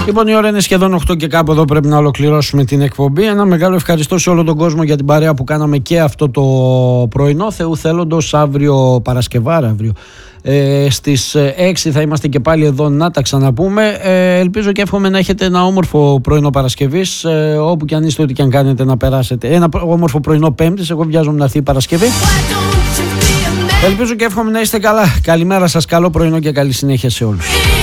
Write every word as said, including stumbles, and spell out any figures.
Λοιπόν, η ώρα είναι σχεδόν οκτώ και κάπου εδώ πρέπει να ολοκληρώσουμε την εκπομπή. Ένα μεγάλο ευχαριστώ σε όλο τον κόσμο για την παρέα που κάναμε και αυτό το πρωινό. Θεού θέλοντος, αύριο Παρασκευάρα, αύριο ε, στις έξι θα είμαστε και πάλι εδώ να τα ξαναπούμε. Ε, ελπίζω και εύχομαι να έχετε ένα όμορφο πρωινό Παρασκευής, ε, όπου και αν είστε, ό,τι και αν κάνετε, να περάσετε. Ένα όμορφο πρωινό Πέμπτης. Εγώ βιάζομαι να έρθει η Παρασκευή. Ελπίζω και εύχομαι να είστε καλά. Καλημέρα σας, καλό πρωινό και καλή συνέχεια σε όλους.